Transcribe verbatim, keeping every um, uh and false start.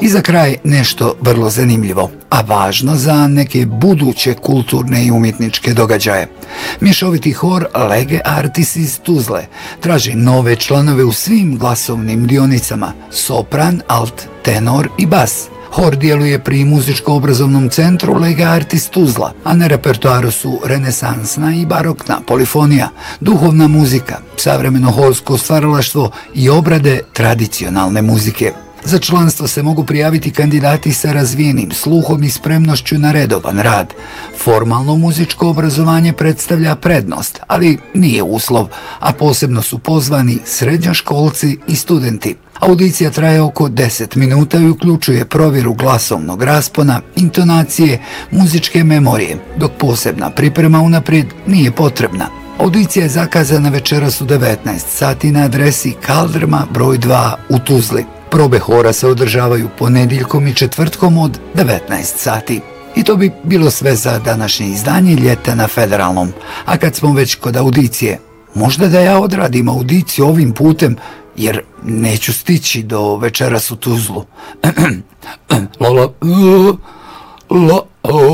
I za kraj nešto vrlo zanimljivo, a važno za neke buduće kulturne i umjetničke događaje. Mješoviti hor Lege Artis iz Tuzle traži nove članove u svim glasovnim dionicama, sopran, alt, tenor i bas. Hor djeluje pri muzičko-obrazovnom centru Lega Artis Tuzla, a na repertoaru su renesansna i barokna polifonija, duhovna muzika, savremeno horsko stvaralaštvo i obrade tradicionalne muzike. Za članstvo se mogu prijaviti kandidati sa razvijenim sluhom i spremnošću na redovan rad. Formalno muzičko obrazovanje predstavlja prednost, ali nije uslov, a posebno su pozvani srednjoškolci i studenti. Audicija traje oko deset minuta i uključuje provjeru glasovnog raspona, intonacije, muzičke memorije, dok posebna priprema unaprijed nije potrebna. Audicija je zakazana večeras u devetnaest sati na adresi Kaldrma broj dva u Tuzli. Probe hora se održavaju ponedjeljkom i četvrtkom od devetnaest sati. I to bi bilo sve za današnje izdanje Ljeta na Federalnom. A kad smo već kod audicije, možda da ja odradim audiciju ovim putem, jer neću stići do večeras u Tuzlu. la, la, la, la.